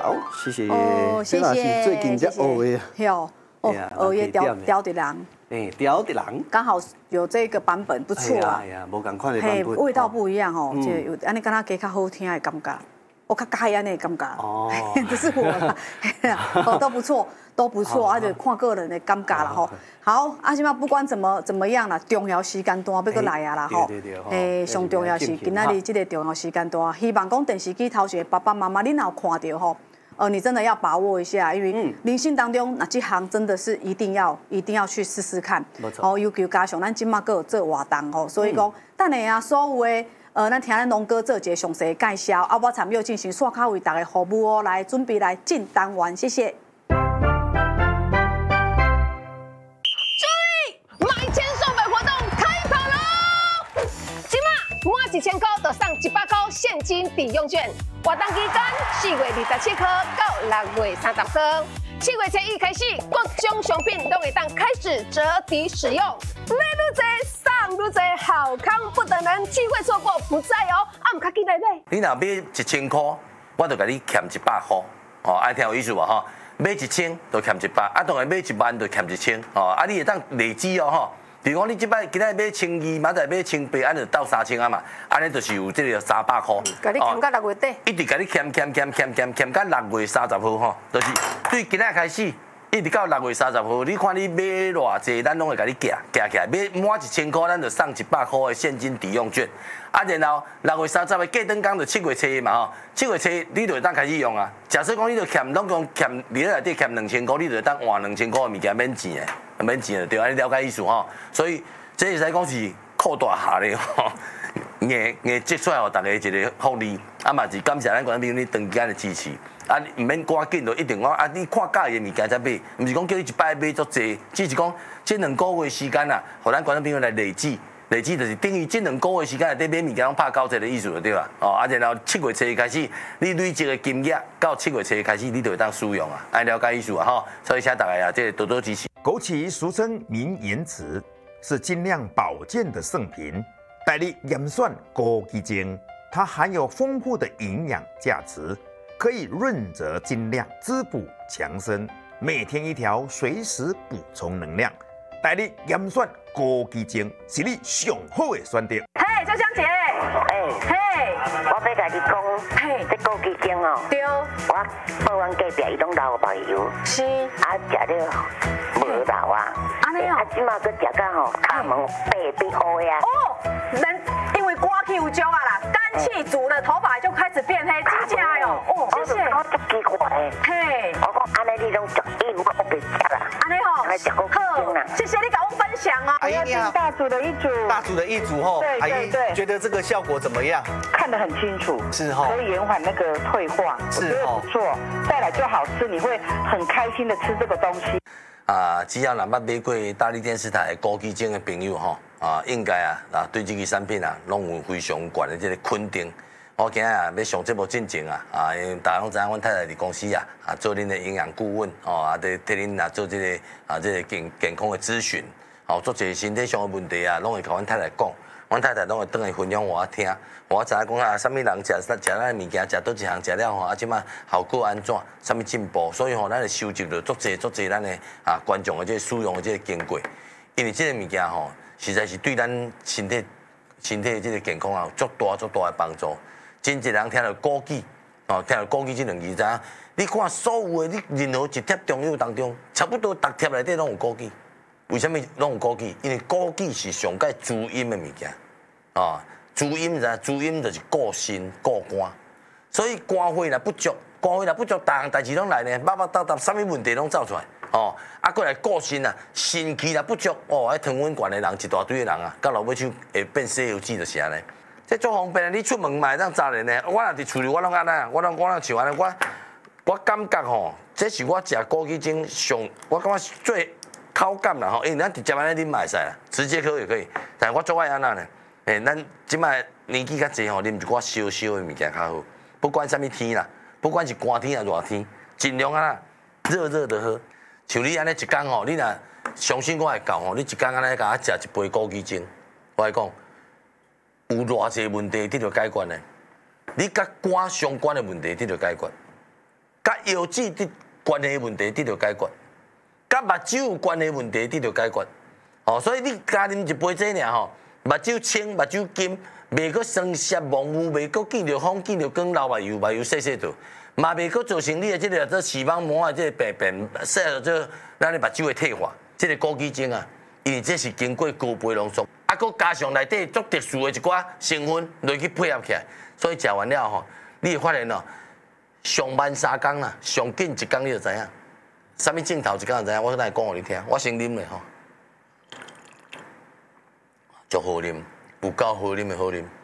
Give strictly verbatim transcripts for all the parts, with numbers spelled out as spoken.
好，谢谢。 哦，谢谢。 最近在学的。 有哦，学的雕雕的人。 哎，雕的人。 刚好有这个版本，不错啊。 哎呀，无共款的版本。 味道不一样哦，就有安尼敢若加较好听的感觉。我较介安尼感觉。哦。这是我啦。哦，都不错，都不错，啊，就看个人的感觉啦吼。好，啊，现在不管怎么怎么样啦，重要时间段要搁来啊啦吼。 对对对。 诶，上重要是今仔日这个重要时间段，希望讲电视机头前的爸爸妈妈，恁若有看到吼，呃，你真的要把握一下，因为人生当中那这行真的是一定要一定要去试试看。 没错。 哦，尤其加上咱今麦搁有做活动吼，所以讲，等下啊，所有的呃，咱听咱龙哥做一个详细的介绍，啊，我参与进行刷卡为大家服务哦，来准备来进单元，谢谢。 一千块就送一百块现金抵用券，活动期间四月二十七号到六月三十号，七月初一开始，各种商品都会当开始折抵使用。买愈多送愈多，好康不等人，机会错过不再哦！啊，唔卡记得买。 你若买一千块，我就甲你欠一百块，哦，爱听有意思无吼？买一千就欠一百，啊，当然买一万就欠一千，哦，啊，你会当累积哦吼。比如讲，你即摆今仔买千二，明仔买千八，安就到三千啊嘛，安尼就是有这个三百块。 甲你欠到六月底。 一直甲你欠欠欠欠欠欠到六月三十号吼，就是对今仔开始，一直到六月三十号，你看你买偌济，咱拢会甲你夹夹起来，买满一千块，咱就送一百块的现金抵用券。啊，然后六月三十的过灯工就七月初嘛吼，七月初你就会当开始用啊。假设讲你就欠，拢讲欠你内底欠两千块，你就会当换两千块的物件免钱的，免钱的对，安尼了解意思吼。所以这会使讲是扩大下咧吼，硬硬积出来互大家一个福利，啊嘛是感谢咱观众朋友你长期的支持。啊，唔免赶紧就一定讲啊，你看介意的物件才买，唔是讲叫你一摆买足济，只是讲这两个月时间啊，互咱观众朋友来累积。累积就是等于这两个月时间内底买物件，拢拍九折的意思就对啦。哦，啊，然后七月初开始，你累积的金额到七月初开始，你就会当使用啊，爱了解意思啊吼。所以请大家啊，这多多支持。 枸杞俗称明眼子，是精亮保健的圣品，代理盐酸枸杞精，它含有丰富的营养价值，可以润泽精亮，滋补强身，每天一条，随时补充能量。代理盐酸枸杞精是你上好的选择。 嘿，小香姐， 哎， 嘿， 我要甲你讲， 嘿， 这枸杞精哦， 对， 我报阮隔壁伊拢老朋友， 是， 啊食了无老啊， 安尼哦， 啊即马佫食到吼骹门白白乌呀。 哦，人因为刮气有焦啊啦，肝气足了，头发就开始变黑，真假哟，哦，谢谢。 我足奇怪的， 嘿， 我讲安尼你拢食伊，我我袂食啦， 安尼吼， 来食枸杞精啦。 谢谢你跟我分享哦。 阿姨你好， 大组的一组， 大组的一组吼， 对阿姨对对觉得这个效果怎么样？ 看得很清楚， 是吼， 可以延缓那个退化，我觉得不错。再来就好吃，你会很开心的吃这个东西。 啊，只要若捌买过大力电视台枸杞精的朋友吼，啊，应该啊，啊对这个产品啊，拢有非常悬的这个肯定。我今日啊要上节目进前啊，啊，因为大家拢知影，阮太太伫公司啊，啊做恁的营养顾问，哦，啊，伫替恁啊做这个啊这个健健康的咨询，哦，做一个身体上的问题啊，拢会甲阮太太讲，阮太太拢会倒来分享我听，我知影讲啊，啥物人食食咱的物件，食倒一项食了吼，啊，即马效果安怎，啥物进步，所以吼，咱会收集着足济足济咱的啊观众的这个使用的这个经过，因为这个物件吼，实在是对咱身体身体的这个健康啊，有足大足大的帮助。真侪人听到枸杞，哦，听到枸杞这两字，知影？你看所有的你任何一贴中药当中，差不多逐贴内底拢有枸杞。为什么拢有枸杞？因为枸杞是上界滋阴的物件，啊，滋阴啥？滋阴就是固心固肝，所以肝火若不足，肝火若不足，逐项代志拢来呢，叭叭嗒嗒，啥物问题拢走出来，哦，啊，过来固心啊，肾气若不足，哦，迄糖分悬的人一大堆的人啊，到老尾手会变西游记就是安尼。这足方便，你出门买当炸人呢。我若伫厝里，我拢安那，我拢我拢像安尼，我我感觉吼，这是我食枸杞精上，我感觉最口感啦吼。因为咱直接安尼啉嘛会使啦，直接喝也可以。但是我最爱安那呢，诶，咱即摆年纪较济吼，啉一寡烧烧的物件较好。不管啥物天啦，不管是寒天啊热天，尽量安那热热的喝。像你安尼一工吼，你若相信我会教吼，你一工安尼甲我食一杯枸杞精，我来讲。有偌济问题，你就解决呢？你甲肝相关的问题，你就解决。 甲腰子的关系问题得到解决，甲目睭有关系问题得到解决。哦，所以你加啉一杯这尔吼，目睭清，目睭金，袂阁生涩蒙雾，袂阁见着风，见着光，流目油，目油细细度，嘛袂阁造成你的这个做视网膜啊，这个病变，说到这咱的目睭的退化，这个高基精啊，因为这是经过高倍浓缩，啊，佮加上内底足特殊的一寡成分落去配合起来，所以食完了吼，你会发现哦，上慢三工啦，上紧一工你就知影，啥物镜头一工就知影，我来讲互你听，我先啉咧吼。足好啉，有够好啉的好啉。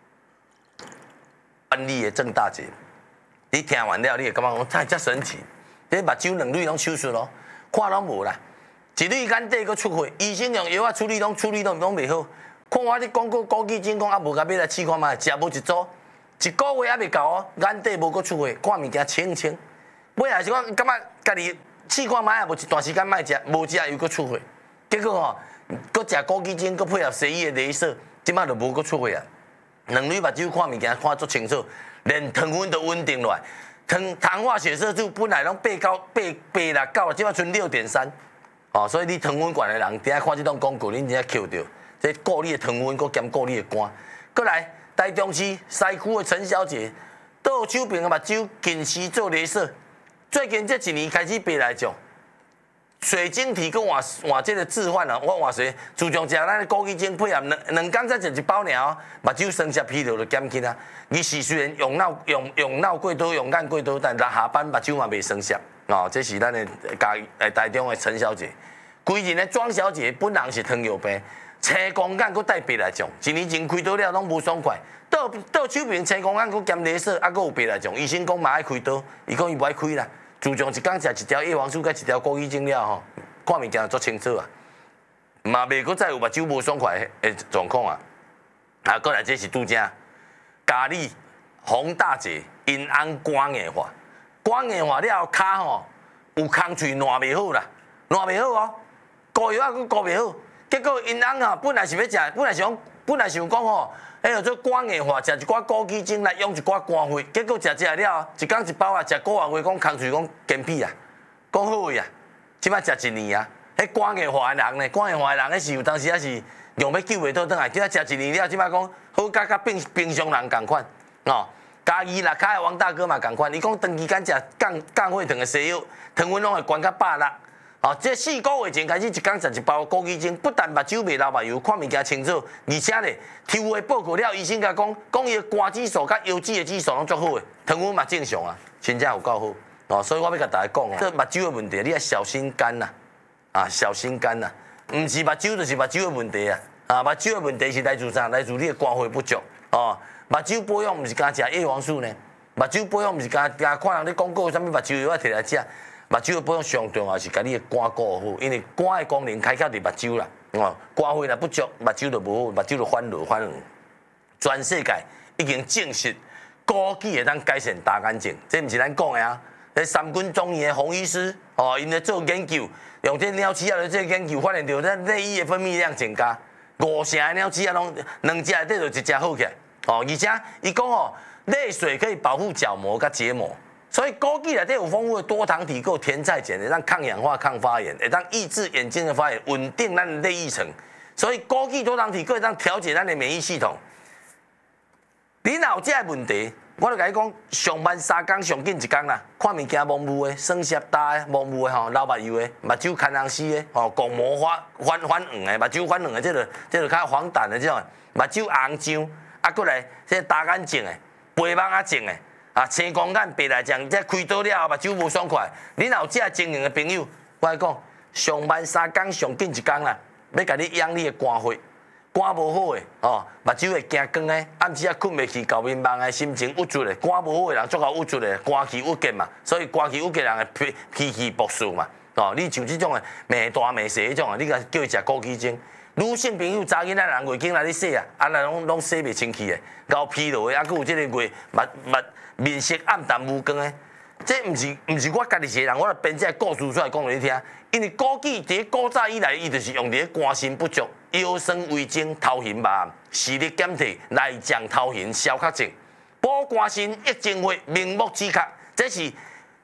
安利的郑大姐，你听完了，你会感觉讲太遮神奇。这目睭两蕊拢手术咯，看拢无啦，一蕊眼底佫出血，医生用药啊处理拢处理拢拢袂好。看我咧广告高基金讲啊，无甲买来试看卖，食无一组，一个月还袂够哦，眼底无佫出血，看物件清清。尾也是讲感觉家己试看卖也无一段时间卖食，无食又佫出血，结果吼。佮食高基精，佮配合西医的镭射，即摆就无佮出血啊。两蕊目睭看物件看足清楚，连糖分都稳定落来。糖糖化血色素本来拢八九八八六九，即摆剩六点三。哦，所以你糖分悬的人，顶下看即种广告，你真正扣着，这顾你的糖分，佮兼顾你的肝。佮来，台中市西区的陈小姐，倒手边的目睭近视做镭射，最近这一年开始白来种。水晶体跟换换这个置换啊，我换水，自从食咱的枸杞精配合两两工才食一包尔哦，目睭生涩疲劳就减轻啊。伊是虽然用脑用用脑过多用眼过多，但落下班目睭嘛袂生涩哦。这是咱的家诶台中的陈小姐，规人的庄小姐本人是糖尿病，青光眼佮带白内障，一年前开刀了拢无爽快，倒倒手边青光眼佮兼镭射，啊佮有白内障，医生讲嘛爱开刀，伊讲伊无爱开啦。自从一工食一条叶黄素甲一条枸杞精了吼，看物件足清楚啊，嘛袂阁再有目睭无爽快的状况啊。啊，过来这是拄正咖喱洪大姐因翁肝硬化，肝硬化了后骹吼有空喙烂袂好啦，烂袂好哦，膏药啊佫膏袂好，结果因翁吼本来是要食，本来想本来想讲吼。哎呦，做肝硬化，食一寡枸杞精来养一寡肝血，结果食食了，一工一包啊，食个月月讲空喙讲健脾啊，讲好个啊，即摆食一年啊，迄肝硬化的人呢，肝硬化的人，迄是有当时也是用要救袂倒转来，即摆食一年了，即摆讲好甲甲平平常人共款，哦，嘉义六骹的王大哥嘛共款，伊讲长期间食降降血糖的西药，糖分拢会悬到百六。哦，这四个月前开始一工食一包枸杞精，不但目睭袂流目油，看物件清楚，而且咧，抽血报告了，医生甲讲，讲伊的肝指数甲腰子的指数拢足好诶，糖分嘛正常啊，真正有够好。哦，所以我要甲大家讲哦，这目睭的问题，你要小心肝呐，啊，小心肝呐，毋是目睭就是目睭的问题啊，啊，目睭的问题是来自啥？来自你的肝血不足。哦，目睭保养毋是干食叶黄素呢，目睭保养毋是干干看人咧广告啥物目睭药啊摕来食。目睭的保养上重要是甲你的肝顾好，因为肝的功能开窍伫目睭啦。哦，肝血若不足，目睭就无好，目睭就反落反黄。全世界已经证实枸杞会当改善大眼睛，这毋是咱讲的啊。迄三军中医的洪医师哦，因咧做研究，用这鸟鼠仔来做研究，发现到咱内衣的分泌量增加，五成的鸟鼠仔拢两只内底就一只好起来。哦，而且伊讲哦，泪水可以保护角膜甲结膜。所以枸杞内底有丰富的多糖体、够甜菜碱，会当抗氧化、抗发炎，会当抑制眼睛的发炎，稳定咱的泪液层。所以枸杞多糖体可以当调节咱的免疫系统。你若有这个问题，我就甲你讲，上班三工上紧一工啦，看物件模糊的、生涩大的、模糊的吼、流目油的、目睭看红丝的、吼角膜发反反黄的、目睭反黄的，这个这个较黄疸的这种，目睭红肿，啊，过来这大眼睛的、白目啊症的。啊，青光眼、白内障，这开刀了后目睭无爽快。你若有这经验的朋友，我来讲，上班三工上紧一工啦，要甲你养你的肝血，肝无好的哦，目睭会惊光的，暗时啊困袂去，搞面梦的，心情郁卒的，肝无好的人足够郁卒的，肝气郁结嘛，所以肝气郁结人的脾脾气暴躁嘛。哦，你像这种的骂大骂细迄种的，你甲叫伊食枸杞精。女性朋友查囡仔人月经来咧洗啊，啊来拢拢洗袂清气的，搞疲劳的，啊佫有即个月目目面色暗淡无光的，这毋是毋是我家己一个人，我来编这个故事出来讲互你听。因为枸杞伫古早以来，伊就是用伫肝肾不足、腰酸胃经、头晕目暗、视力减退、内障头晕、消渴症、补肝肾、益精血、明目止渴，这是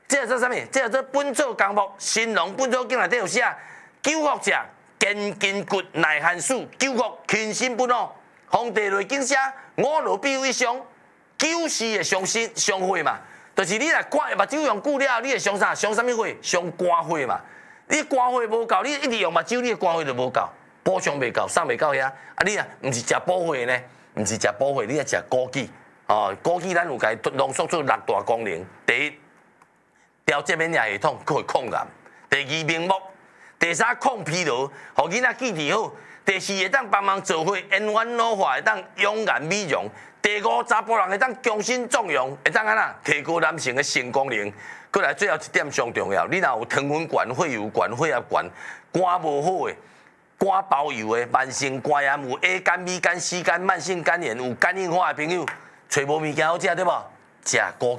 这叫做啥物？这叫做本草纲目，新农本草经内底有写，九福者健筋骨耐寒暑，九福轻身不老。皇帝内经写五路必有一伤，九是会伤身伤血嘛。就是你若肝目睭用久了，你会伤啥？伤啥物血？伤肝血嘛。你肝血无够，你一直用目睭，你的肝血就无够，补偿袂够，送袂到遐。啊，你啊，毋是食补血呢，毋是食补血，你啊食枸杞。哦，枸杞咱有甲伊浓缩出六大功能。第一，调节免疫系统，佫会抗癌；第二，明目；第三，抗疲劳，互囡仔记忆好；第四，会当帮忙做伙延缓老化，会当养颜美容；第五，查甫人会当强身壮阳，会当安那提高男性的性功能。过来最后一点上重要，你若有糖分悬、血油悬、血压悬、肝无好的、肝包油的、慢性肝炎、有 A 肝、B 肝、C 肝、慢性肝炎、有肝硬化的朋友，找无物件好食对无？食枸杞。